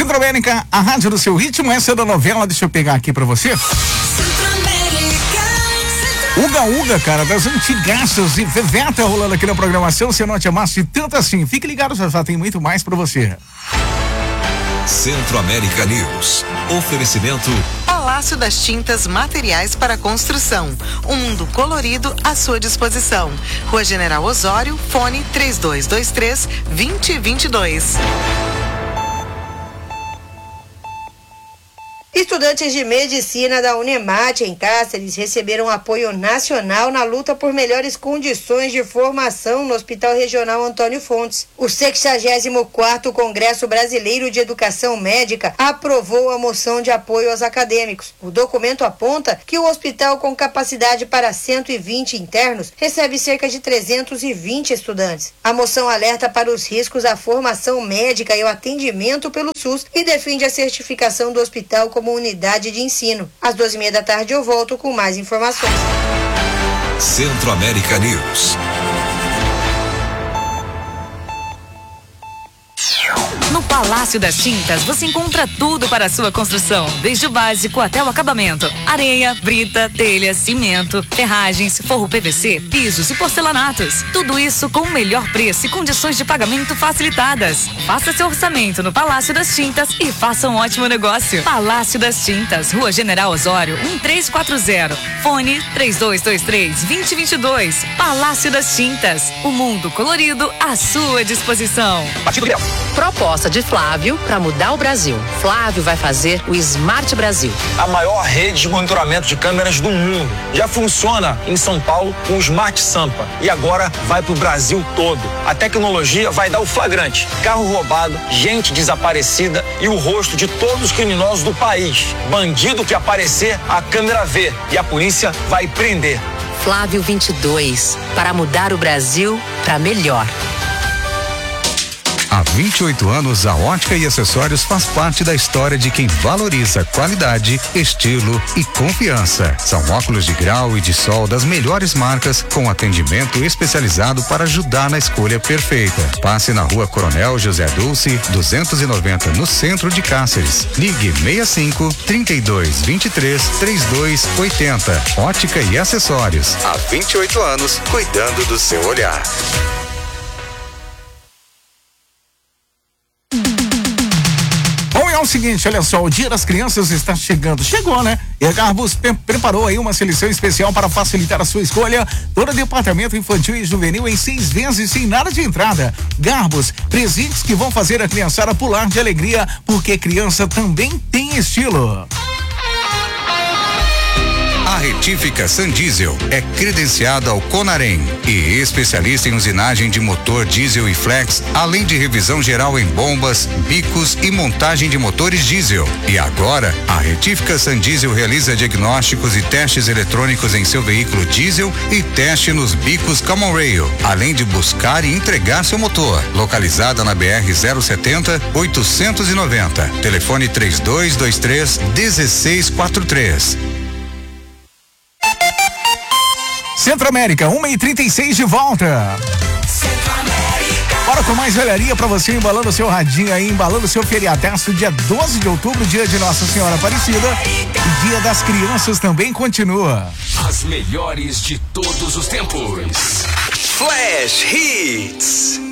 Centro-América, a rádio do seu ritmo, essa é da novela, deixa eu pegar aqui pra você. Uga Uga, cara, das antigaças e Veveta rolando aqui na programação, você não te amasse tanto assim. Fique ligado, já tem muito mais pra você. Centro-América News. Oferecimento Palácio das Tintas Materiais para Construção. Um mundo colorido à sua disposição. Rua General Osório, fone 3223-2022. Estudantes de medicina da Unemate em Cáceres receberam apoio nacional na luta por melhores condições de formação no Hospital Regional Antônio Fontes. O 64º Congresso Brasileiro de Educação Médica aprovou a moção de apoio aos acadêmicos. O documento aponta que o hospital, com capacidade para 120 internos, recebe cerca de 320 estudantes. A moção alerta para os riscos à formação médica e o atendimento pelo SUS e defende a certificação do hospital como unidade de ensino. Às 14h30 eu volto com mais informações. Centro-América News. No Palácio das Tintas você encontra tudo para a sua construção, desde o básico até o acabamento: areia, brita, telha, cimento, ferragens, forro PVC, pisos e porcelanatos. Tudo isso com o melhor preço e condições de pagamento facilitadas. Faça seu orçamento no Palácio das Tintas e faça um ótimo negócio. Palácio das Tintas, Rua General Osório, 1340. Fone 3223-2022. Palácio das Tintas, o mundo colorido à sua disposição. Proposta de Flávio para mudar o Brasil. Flávio vai fazer o Smart Brasil. A maior rede de monitoramento de câmeras do mundo. Já funciona em São Paulo com o Smart Sampa. E agora vai para o Brasil todo. A tecnologia vai dar o flagrante. Carro roubado, gente desaparecida e o rosto de todos os criminosos do país. Bandido que aparecer, a câmera vê. E a polícia vai prender. Flávio 22. Para mudar o Brasil para melhor. Há 28 anos, a Ótica e Acessórios faz parte da história de quem valoriza qualidade, estilo e confiança. São óculos de grau e de sol das melhores marcas, com atendimento especializado para ajudar na escolha perfeita. Passe na Rua Coronel José Dulce, 290, no centro de Cáceres. Ligue 65-3223-3280. Ótica e Acessórios. Há 28 anos, cuidando do seu olhar. Bom, é o seguinte, olha só, o Dia das Crianças está chegando. Chegou, né? E a Garbus preparou aí uma seleção especial para facilitar a sua escolha. Todo departamento infantil e juvenil em 6 vezes sem nada de entrada. Garbus, presentes que vão fazer a criançada pular de alegria, porque criança também tem estilo. A Retífica Sandiesel é credenciada ao Conarem e especialista em usinagem de motor diesel e flex, além de revisão geral em bombas, bicos e montagem de motores diesel. E agora, a Retífica Sandiesel realiza diagnósticos e testes eletrônicos em seu veículo diesel e teste nos bicos Common Rail, além de buscar e entregar seu motor. Localizada na BR 070 890. Telefone 3223-1643. Centro-América, 1h36 de volta. Bora com mais velharia pra você, embalando o seu radinho aí, embalando o seu feriadaço, dia 12 de outubro, dia de Nossa Senhora Aparecida. E dia das crianças também continua. As melhores de todos os tempos. Flash Hits.